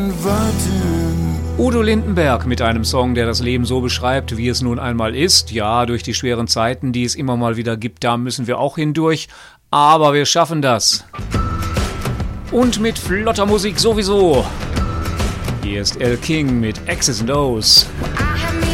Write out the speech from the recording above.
Udo Lindenberg mit einem Song, der das Leben so beschreibt, wie es nun einmal ist. Ja, durch die schweren Zeiten, die es immer mal wieder gibt, da müssen wir auch hindurch. Aber wir schaffen das. Und mit flotter Musik sowieso. Hier ist El King mit X's and O's.